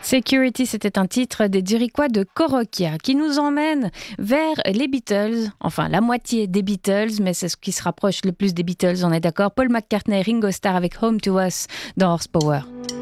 Security, c'était un titre des Dirichois de Corokia qui nous emmène vers les Beatles, enfin la moitié des Beatles, mais c'est ce qui se rapproche le plus des Beatles, on est d'accord. Paul McCartney, Ringo Starr avec Home to Us dans Horsepower.